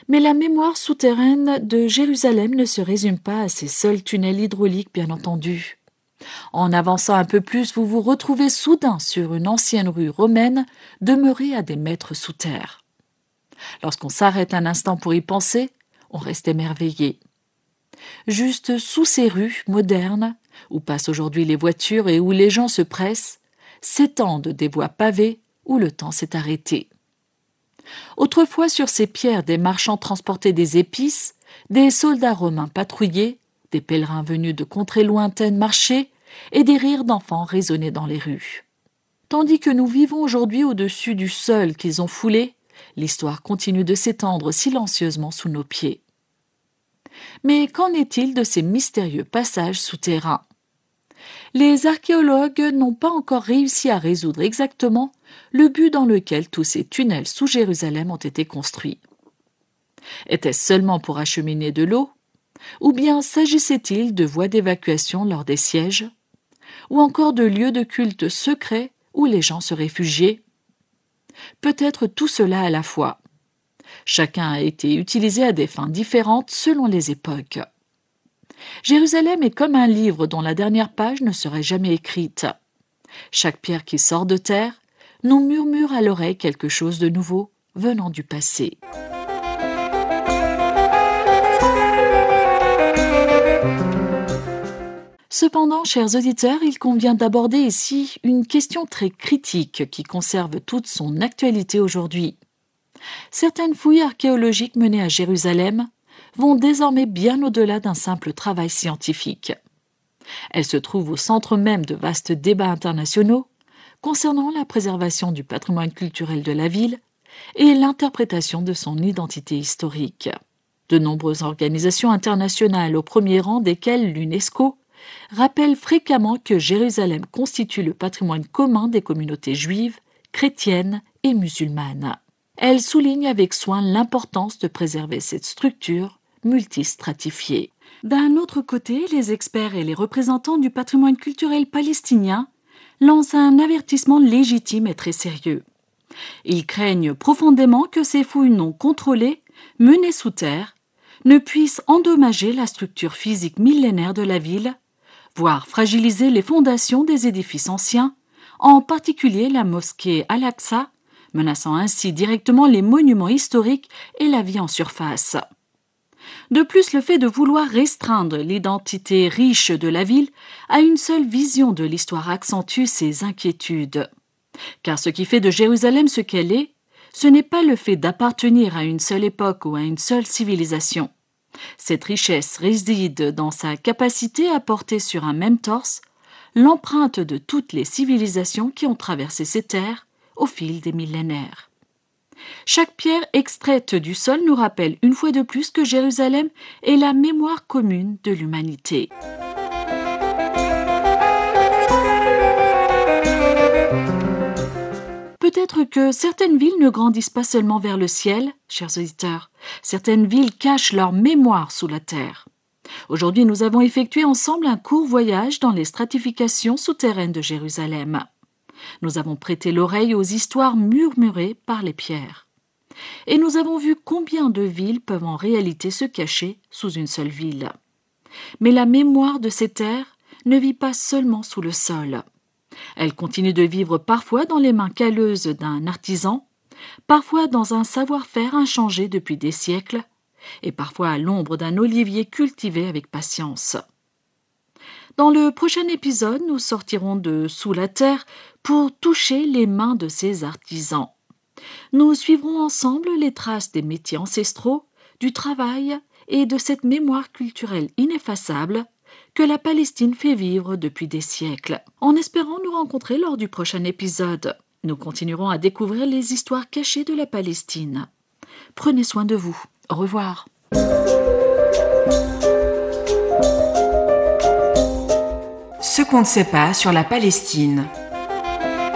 Mais la mémoire souterraine de Jérusalem ne se résume pas à ces seuls tunnels hydrauliques, bien entendu. En avançant un peu plus, vous vous retrouvez soudain sur une ancienne rue romaine demeurée à des mètres sous terre. Lorsqu'on s'arrête un instant pour y penser, on reste émerveillé. Juste sous ces rues modernes, où passent aujourd'hui les voitures et où les gens se pressent, s'étendent des voies pavées où le temps s'est arrêté. Autrefois, sur ces pierres, des marchands transportaient des épices, des soldats romains patrouillaient, des pèlerins venus de contrées lointaines marchaient, et des rires d'enfants résonnaient dans les rues. Tandis que nous vivons aujourd'hui au-dessus du sol qu'ils ont foulé, l'histoire continue de s'étendre silencieusement sous nos pieds. Mais qu'en est-il de ces mystérieux passages souterrains ? Les archéologues n'ont pas encore réussi à résoudre exactement le but dans lequel tous ces tunnels sous Jérusalem ont été construits. Était-ce seulement pour acheminer de l'eau ? Ou bien s'agissait-il de voies d'évacuation lors des sièges ? Ou encore de lieux de culte secrets où les gens se réfugiaient ? Peut-être tout cela à la fois. Chacun a été utilisé à des fins différentes selon les époques. Jérusalem est comme un livre dont la dernière page ne serait jamais écrite. Chaque pierre qui sort de terre nous murmure à l'oreille quelque chose de nouveau venant du passé. Cependant, chers auditeurs, il convient d'aborder ici une question très critique qui conserve toute son actualité aujourd'hui. Certaines fouilles archéologiques menées à Jérusalem vont désormais bien au-delà d'un simple travail scientifique. Elles se trouvent au centre même de vastes débats internationaux concernant la préservation du patrimoine culturel de la ville et l'interprétation de son identité historique. De nombreuses organisations internationales, au premier rang desquelles l'UNESCO, rappellent fréquemment que Jérusalem constitue le patrimoine commun des communautés juives, chrétiennes et musulmanes. Elle souligne avec soin l'importance de préserver cette structure multistratifiée. D'un autre côté, les experts et les représentants du patrimoine culturel palestinien lancent un avertissement légitime et très sérieux. Ils craignent profondément que ces fouilles non contrôlées, menées sous terre, ne puissent endommager la structure physique millénaire de la ville, voire fragiliser les fondations des édifices anciens, en particulier la mosquée Al-Aqsa, menaçant ainsi directement les monuments historiques et la vie en surface. De plus, le fait de vouloir restreindre l'identité riche de la ville à une seule vision de l'histoire accentue ces inquiétudes. Car ce qui fait de Jérusalem ce qu'elle est, ce n'est pas le fait d'appartenir à une seule époque ou à une seule civilisation. Cette richesse réside dans sa capacité à porter sur un même torse l'empreinte de toutes les civilisations qui ont traversé ces terres au fil des millénaires. Chaque pierre extraite du sol nous rappelle une fois de plus que Jérusalem est la mémoire commune de l'humanité. Peut-être que certaines villes ne grandissent pas seulement vers le ciel, chers auditeurs. Certaines villes cachent leur mémoire sous la terre. Aujourd'hui, nous avons effectué ensemble un court voyage dans les stratifications souterraines de Jérusalem. Nous avons prêté l'oreille aux histoires murmurées par les pierres. Et nous avons vu combien de villes peuvent en réalité se cacher sous une seule ville. Mais la mémoire de ces terres ne vit pas seulement sous le sol. Elle continue de vivre parfois dans les mains calleuses d'un artisan, parfois dans un savoir-faire inchangé depuis des siècles, et parfois à l'ombre d'un olivier cultivé avec patience. Dans le prochain épisode, nous sortirons de sous la terre pour toucher les mains de ces artisans. Nous suivrons ensemble les traces des métiers ancestraux, du travail et de cette mémoire culturelle ineffaçable que la Palestine fait vivre depuis des siècles. En espérant nous rencontrer lors du prochain épisode, nous continuerons à découvrir les histoires cachées de la Palestine. Prenez soin de vous. Au revoir. Ce qu'on ne sait pas sur la Palestine.